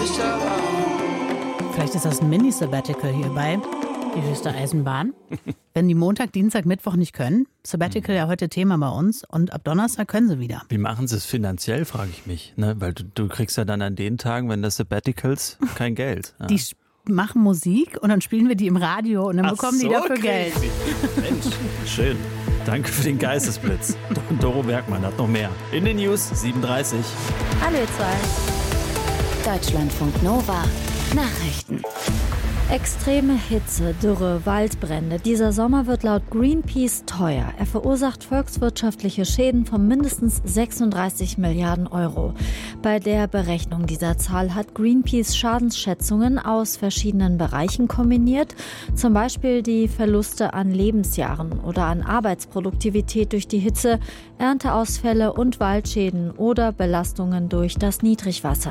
Vielleicht ist das ein Mini-Sabbatical hierbei, die höchste Eisenbahn. Wenn die Montag, Dienstag, Mittwoch nicht können, Sabbatical ja heute Thema bei uns und ab Donnerstag können sie wieder. Wie machen sie es finanziell, frage ich mich. Ne? Weil du kriegst ja dann an den Tagen, wenn das Sabbaticals, kein Geld. Ja. Die machen Musik und dann spielen wir die im Radio und dann bekommen die dafür Geld. Mensch, schön. Danke für den Geistesblitz. Doro Bergmann hat noch mehr. In den News 7:30. Hallo ihr zwei. Deutschlandfunk Nova. Nachrichten. Extreme Hitze, Dürre, Waldbrände. Dieser Sommer wird laut Greenpeace teuer. Er verursacht volkswirtschaftliche Schäden von mindestens 36 Milliarden Euro. Bei der Berechnung dieser Zahl hat Greenpeace Schadensschätzungen aus verschiedenen Bereichen kombiniert. Zum Beispiel die Verluste an Lebensjahren oder an Arbeitsproduktivität durch die Hitze, Ernteausfälle und Waldschäden oder Belastungen durch das Niedrigwasser.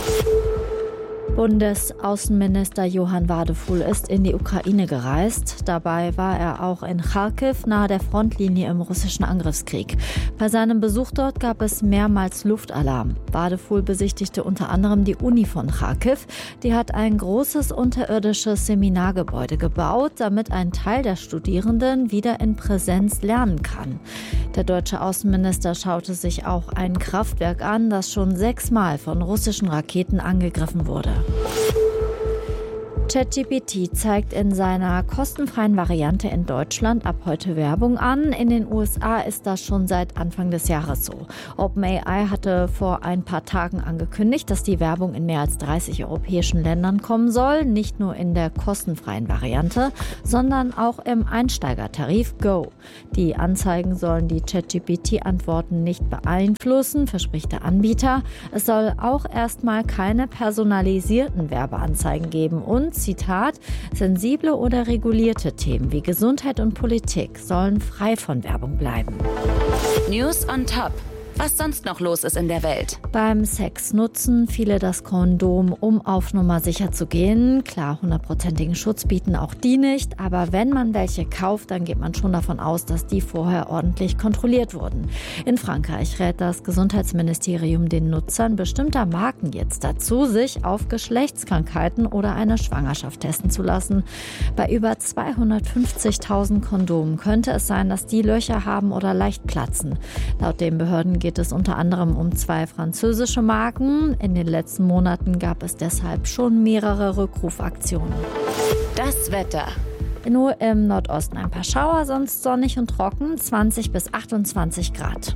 Bundesaußenminister Johann Wadefuhl ist in die Ukraine gereist. Dabei war er auch in Charkiw nahe der Frontlinie im russischen Angriffskrieg. Bei seinem Besuch dort gab es mehrmals Luftalarm. Wadefuhl besichtigte unter anderem die Uni von Charkiw. Die hat ein großes unterirdisches Seminargebäude gebaut, damit ein Teil der Studierenden wieder in Präsenz lernen kann. Der deutsche Außenminister schaute sich auch ein Kraftwerk an, das schon 6-mal von russischen Raketen angegriffen wurde. ChatGPT zeigt in seiner kostenfreien Variante in Deutschland ab heute Werbung an. In den USA ist das schon seit Anfang des Jahres so. OpenAI hatte vor ein paar Tagen angekündigt, dass die Werbung in mehr als 30 europäischen Ländern kommen soll. Nicht nur in der kostenfreien Variante, sondern auch im Einsteigertarif Go. Die Anzeigen sollen die ChatGPT-Antworten nicht beeinflussen, verspricht der Anbieter. Es soll auch erstmal keine personalisierten Werbeanzeigen geben und Zitat, sensible oder regulierte Themen wie Gesundheit und Politik sollen frei von Werbung bleiben. News on Top. Was sonst noch los ist in der Welt. Beim Sex nutzen viele das Kondom, um auf Nummer sicher zu gehen. Klar, 100%igen Schutz bieten auch die nicht. Aber wenn man welche kauft, dann geht man schon davon aus, dass die vorher ordentlich kontrolliert wurden. In Frankreich rät das Gesundheitsministerium den Nutzern bestimmter Marken jetzt dazu, sich auf Geschlechtskrankheiten oder eine Schwangerschaft testen zu lassen. Bei über 250.000 Kondomen könnte es sein, dass die Löcher haben oder leicht platzen. Laut den Behörden geht es unter anderem um 2 französische Marken. In den letzten Monaten gab es deshalb schon mehrere Rückrufaktionen. Das Wetter. Nur im Nordosten ein paar Schauer, sonst sonnig und trocken, 20 bis 28 Grad.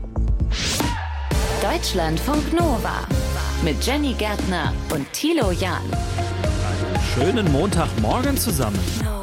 Deutschlandfunk Nova mit Jenny Gärtner und Thilo Jahn. Schönen Montagmorgen zusammen.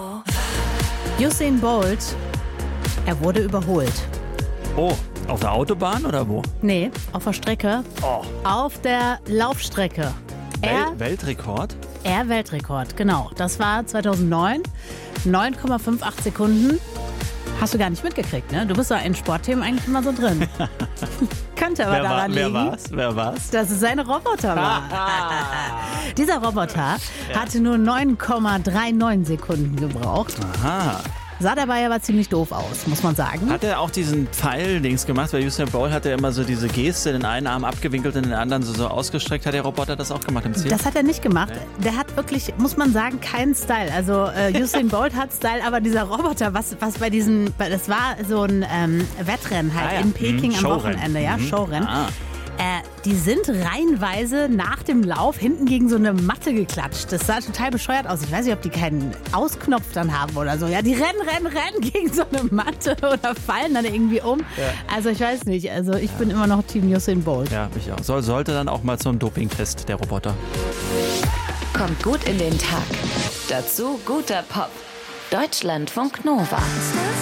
Usain Bolt, er wurde überholt. Oh, auf der Autobahn oder wo? Nee, auf der Strecke. Oh. Auf der Laufstrecke. Weltrekord? Weltrekord, genau. Das war 2009. 9,58 Sekunden. Hast du gar nicht mitgekriegt, ne? Du bist ja in Sportthemen eigentlich immer so drin. Könnte aber daran liegen. Wer war's? Dass es ein Roboter war. Dieser Roboter hatte nur 9,39 Sekunden gebraucht. Aha. Sah dabei aber ziemlich doof aus, muss man sagen. Hat er auch diesen Pfeil-Dings gemacht? Weil Usain Bolt hat ja immer so diese Geste, den einen Arm abgewinkelt und den anderen so ausgestreckt. Hat der Roboter das auch gemacht im Ziel? Das hat er nicht gemacht. Der hat wirklich, muss man sagen, keinen Style. Also Usain Bolt hat Style, aber dieser Roboter, was bei diesen, das war so ein Wettrennen halt in Peking am Wochenende, Showrennen. Die sind reihenweise nach dem Lauf hinten gegen so eine Matte geklatscht. Das sah total bescheuert aus. Ich weiß nicht, ob die keinen Ausknopf dann haben oder so. Ja, die rennen gegen so eine Matte oder fallen dann irgendwie um. Ja. Also ich weiß nicht. Also ich bin immer noch Team Usain Bolt. Ja, ich auch. Sollte dann auch mal zum Dopingtest, der Roboter. Kommt gut in den Tag. Dazu guter Pop. Deutschlandfunk Nova.